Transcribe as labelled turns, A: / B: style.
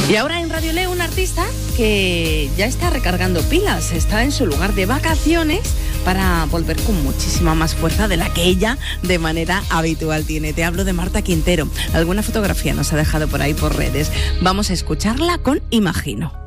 A: Y ahora en Radio Leo, un artista que ya está recargando pilas, está en su lugar de vacaciones para volver con muchísima más fuerza de la que ella de manera habitual tiene. Te hablo de Marta Quintero. Alguna fotografía nos ha dejado por ahí por redes. Vamos a escucharla con Imagino.